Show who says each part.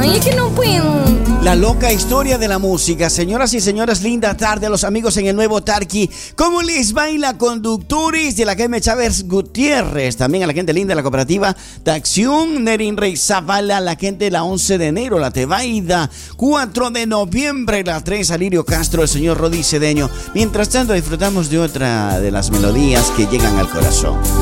Speaker 1: es que no puedo.
Speaker 2: La loca historia de la música. Señoras y señores, linda tarde a los amigos en el nuevo Tarqui. ¿Cómo les va en la conductores de la calle Chávez Gutiérrez? También a la gente linda de la cooperativa Taxión, Nerin Rey Zavala, la gente de la 11 de enero, la Tebaida, 4 de noviembre, la 3, Alirio Castro, el señor Rodi Cedeño. Mientras tanto, disfrutamos de otra de las melodías que llegan al corazón.